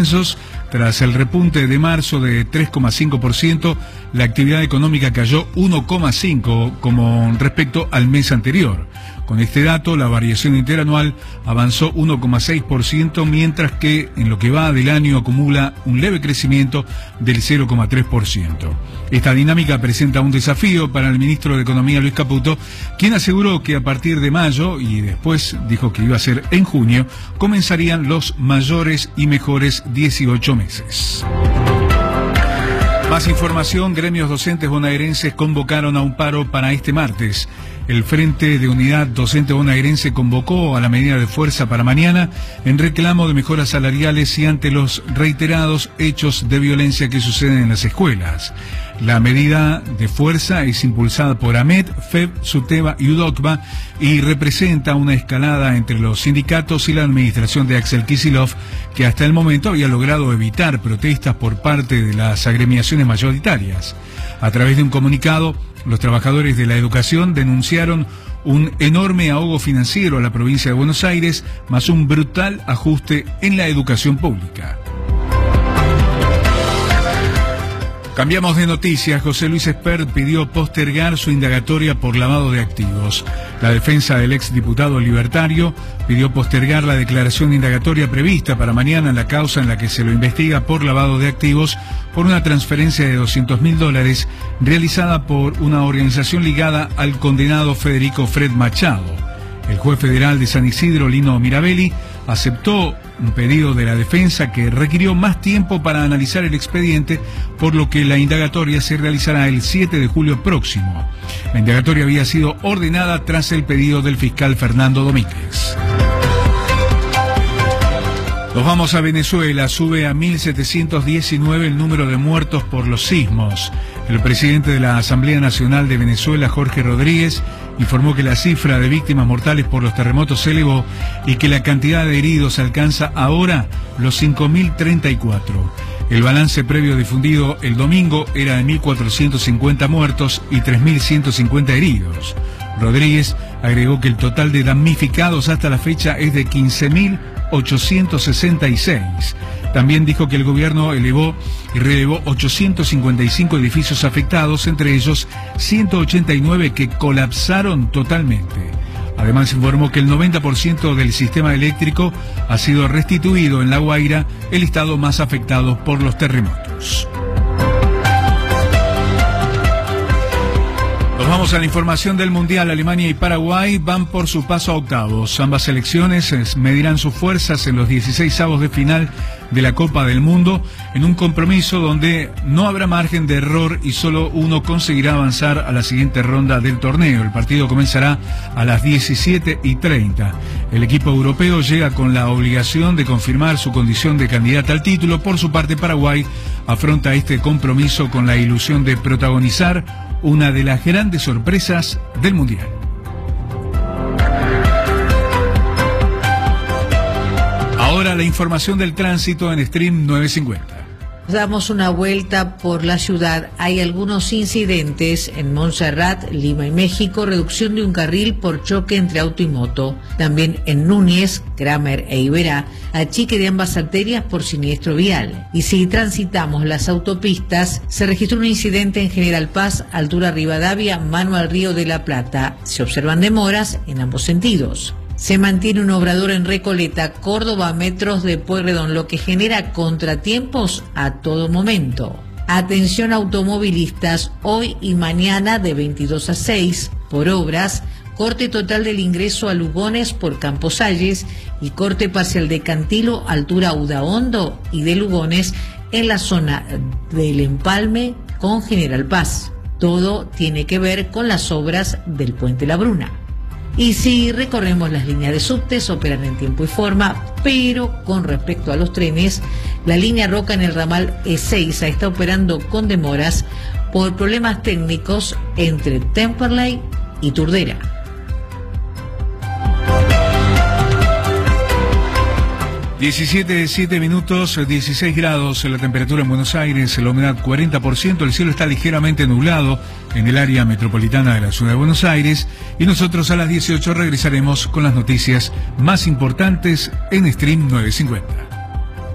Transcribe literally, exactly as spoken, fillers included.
descensos. Tras el repunte de marzo de tres coma cinco por ciento, la actividad económica cayó uno coma cinco por ciento como respecto al mes anterior. Con este dato, la variación interanual avanzó uno coma seis por ciento, mientras que en lo que va del año acumula un leve crecimiento del cero coma tres por ciento. Esta dinámica presenta un desafío para el ministro de Economía, Luis Caputo, quien aseguró que a partir de mayo, y después dijo que iba a ser en junio, comenzarían los mayores y mejores dieciocho meses. Más información: gremios docentes bonaerenses convocaron a un paro para este martes. El Frente de Unidad Docente Bonaerense convocó a la medida de fuerza para mañana en reclamo de mejoras salariales y ante los reiterados hechos de violencia que suceden en las escuelas. La medida de fuerza es impulsada por AMET, FEB, SUTEBA y UDOCBA y representa una escalada entre los sindicatos y la administración de Axel Kicillof, que hasta el momento había logrado evitar protestas por parte de las agremiaciones mayoritarias. A través de un comunicado, los trabajadores de la educación denunciaron un enorme ahogo financiero a la provincia de Buenos Aires, más un brutal ajuste en la educación pública. Cambiamos de noticias. José Luis Espert pidió postergar su indagatoria por lavado de activos. La defensa del exdiputado libertario pidió postergar la declaración indagatoria prevista para mañana en la causa en la que se lo investiga por lavado de activos por una transferencia de doscientos mil dólares realizada por una organización ligada al condenado Federico Fred Machado. El juez federal de San Isidro, Lino Mirabelli, aceptó un pedido de la defensa que requirió más tiempo para analizar el expediente, por lo que la indagatoria se realizará el siete de julio próximo. La indagatoria había sido ordenada tras el pedido del fiscal Fernando Domínguez. Nos vamos a Venezuela. Sube a mil setecientos diecinueve el número de muertos por los sismos. El presidente de la Asamblea Nacional de Venezuela, Jorge Rodríguez, informó que la cifra de víctimas mortales por los terremotos se elevó y que la cantidad de heridos alcanza ahora los cinco mil treinta y cuatro. El balance previo difundido el domingo era de mil cuatrocientos cincuenta muertos y tres mil ciento cincuenta heridos. Rodríguez agregó que el total de damnificados hasta la fecha es de quince mil ochocientos sesenta y seis. También dijo que el gobierno elevó y relevó ochocientos cincuenta y cinco edificios afectados, entre ellos ciento ochenta y nueve que colapsaron totalmente. Además informó que el noventa por ciento del sistema eléctrico ha sido restituido en La Guaira, el estado más afectado por los terremotos. Nos vamos a la información del Mundial. Alemania y Paraguay van por su paso a octavos. Ambas selecciones medirán sus fuerzas en los dieciseisavos de final de la Copa del Mundo, en un compromiso donde no habrá margen de error y solo uno conseguirá avanzar a la siguiente ronda del torneo. El partido comenzará a las diecisiete y treinta. El equipo europeo llega con la obligación de confirmar su condición de candidata al título. Por su parte, Paraguay afronta este compromiso con la ilusión de protagonizar una de las grandes sorpresas del Mundial. Ahora la información del tránsito en Stream novecientos cincuenta. Damos una vuelta por la ciudad. Hay algunos incidentes en Montserrat, Lima y México, reducción de un carril por choque entre auto y moto. También en Núñez, Kramer e Iberá, achique de ambas arterias por siniestro vial. Y si transitamos las autopistas, se registró un incidente en General Paz, altura Rivadavia, mano al Río de la Plata. Se observan demoras en ambos sentidos. Se mantiene un obrador en Recoleta, Córdoba, a metros de Pueyrredón, lo que genera contratiempos a todo momento. Atención automovilistas, hoy y mañana de veintidós a seis, por obras, corte total del ingreso a Lugones por Camposalles y corte parcial de Cantilo, altura Udaondo y de Lugones en la zona del Empalme con General Paz. Todo tiene que ver con las obras del Puente La Bruna. Y si recorremos las líneas de subtes, operan en tiempo y forma, pero con respecto a los trenes, la línea Roca en el ramal Ezeiza está operando con demoras por problemas técnicos entre Temperley y Turdera. diecisiete, siete minutos, dieciséis grados la temperatura en Buenos Aires, la humedad cuarenta por ciento, el cielo está ligeramente nublado en el área metropolitana de la ciudad de Buenos Aires y nosotros a las dieciocho regresaremos con las noticias más importantes en Stream novecientos cincuenta.